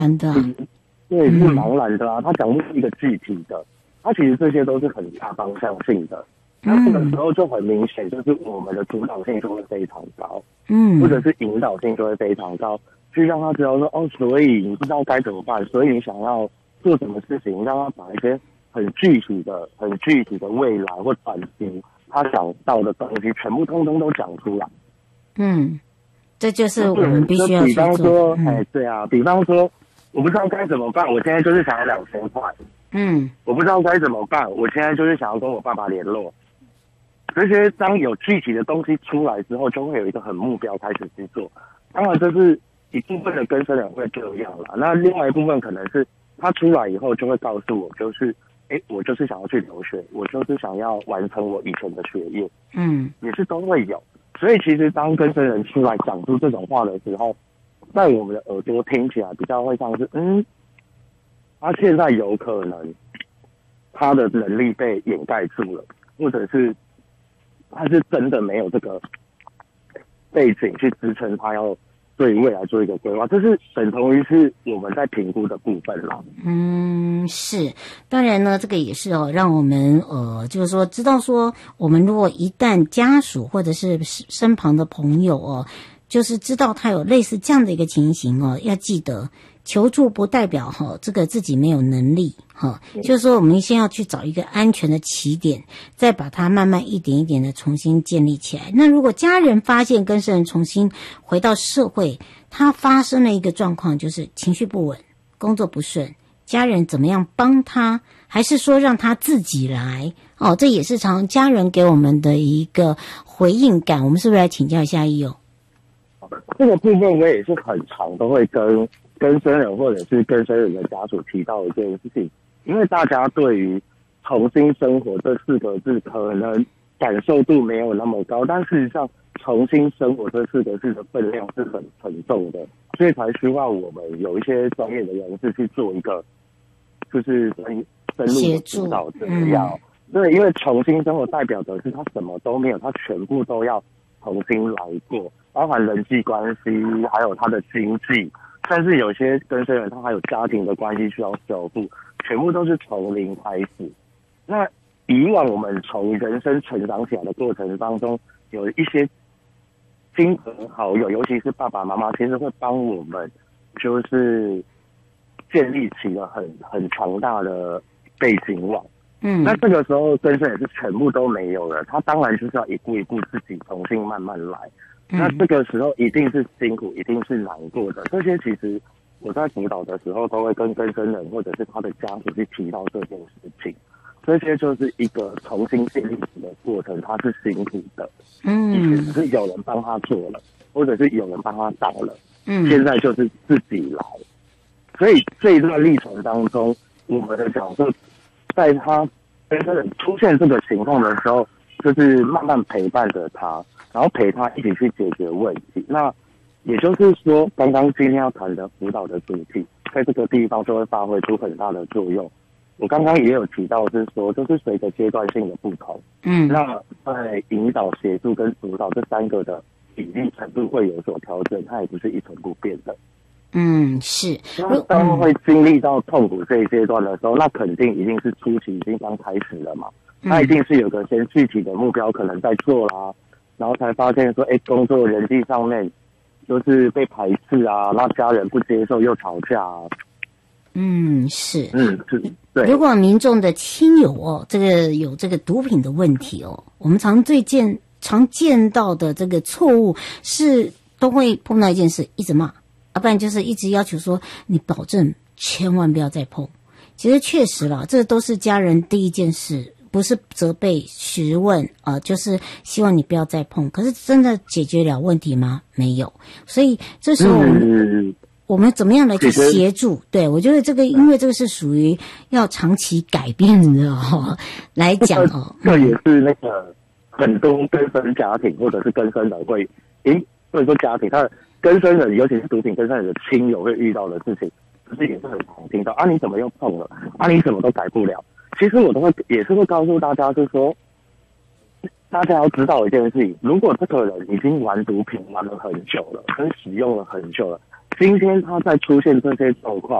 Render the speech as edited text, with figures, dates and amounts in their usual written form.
真的， 对，是茫然的啊，他讲不出一个具体的，他其实这些都是很大方向性的。那这个时候就很明显，就是我们的主导性就会非常高，或者是引导性就会非常高，去让他知道说，哦，所以你不知道该怎么办，所以你想要做什么事情，让他把一些很具体的未来或短期他想到的东西，全部通通都讲出来。 这就是我们必须要去做。 比方说，对啊，比方说，我不知道该怎么办，我现在就是想要2000块。我不知道该怎么办，我现在就是想要跟我爸爸联络。这些当有具体的东西出来之后，就会有一个很目标开始去做。当然，这是一部分的更生人会这样啦。那另外一部分可能是他出来以后就会告诉我，就是我就是想要去留学，我就是想要完成我以前的学业。也是都会有。所以其实当更生人出来讲出这种话的时候，在我们的耳朵听起来比较会像是他现在有可能他的能力被掩盖住了，或者是他是真的没有这个背景去支撑他要对未来做一个规划，这是等同于是我们在评估的部分啦。 是，当然呢，这个也是让我们就是说知道说，我们如果一旦家属或者是身旁的朋友就是知道他有类似这样的一个情形要记得求助不代表这个自己没有能力就是说我们先要去找一个安全的起点，再把它慢慢一点一点的重新建立起来。那如果家人发现更生人重新回到社会，他发生了一个状况，就是情绪不稳，工作不顺，家人怎么样帮他，还是说让他自己来这也是常家人给我们的一个回应感。我们是不是来请教一下义友？ 这个部分我也是很常都会跟更生人或者是更生人的家属提到一件事情，因为大家对于重新生活这4个字可能感受度没有那么高，但事实上重新生活这4个字的分量是很沉重的，所以才需要我们有一些专业的人士去做一个就是深入的指导这样。对，因为重新生活代表的是他什么都没有，他全部都要重新来过，包含人际关系，还有他的经济，甚至有些更生人他还有家庭的关系需要修复，全部都是从零开始。那以往我们从人生成长起来的过程当中，有一些亲朋好友，尤其是爸爸妈妈，其实会帮我们就是建立起了很强大的背景网。那这个时候更生人是全部都没有了，他当然就是要一步一步自己重新慢慢来。那这个时候一定是辛苦，一定是难过的。这些其实我在辅导的时候都会跟更生人或者是他的家属去提到这件事情。这些就是一个重新建立起的过程，它是辛苦的。以前只是有人帮他做了，或者是有人帮他找了。现在就是自己来。所以这一段历程当中，我们的角色在他更生人出现这个情况的时候，就是慢慢陪伴着他，然后陪他一起去解决问题。那也就是说，刚刚今天要谈的辅导的主题，在这个地方就会发挥出很大的作用。我刚刚也有提到是说，就是随着阶段性的不同，那在引导、协助跟辅导这3个的比例程度会有所调整，它也不是一成不变的。 是。 当会经历到痛苦这一阶段的时候，那肯定一定是初期已经刚开始了嘛。那一定是有个先具体的目标可能在做啦，然后才发现说，工作人际上面就是被排斥啊，那家人不接受又吵架啊。 是。 是。对。 如果民众的亲友这个有这个毒品的问题我们常见到的这个错误是都会碰到一件事，一直骂，不然就是一直要求说你保证千万不要再碰。其实确实啦，这都是家人第一件事，不是责备询问就是希望你不要再碰。可是真的解决了问题吗？没有。所以这时候我们怎么样来去协助？对，我觉得这个因为这个是属于要长期改变的来讲这也是那个很多更生家庭或者是更生人会或者说家庭他的更生人，尤其是毒品更生人的亲友会遇到的事情，就是也是很常听到你怎么又碰了？你怎么都改不了？其实我也是会告诉大家，就是说大家要知道一件事情，如果这个人已经玩毒品玩了很久了，跟使用了很久了，其今天他在出现这些状况，